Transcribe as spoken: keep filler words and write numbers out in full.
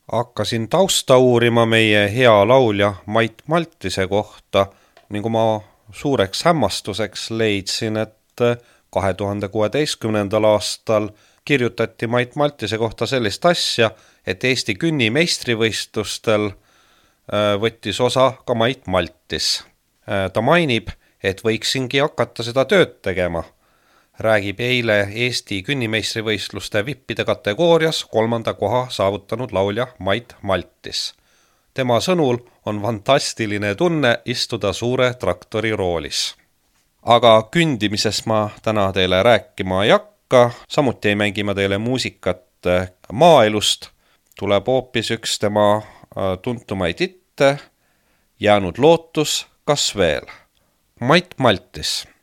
Hakkasin tausta uurima meie hea laulja Mait Maltise kohta ning oma suureks hämmastuseks leidsin, et kahe tuhande kuueteistkümnendal aastal kirjutati Mait Maltise kohta sellist asja, et Eesti künni meistrivõistlustel võttis osa ka Mait Maltis. Ta mainib, et võiksingi hakata seda tööd tegema. Räägib eile Eesti künnimeistrivõistluste vippide kategoorias kolmanda koha saavutanud laulja Mait Maltis. Tema sõnul on fantastiline tunne istuda suure traktori roolis. Aga kündimisest ma täna teile rääkima ei hakka, samuti ei mängi ma teile muusikat maaelust, tuleb hoopis üks tema tuntumaid hitte, Jäänud lootus, kas veel. Mait Maltis.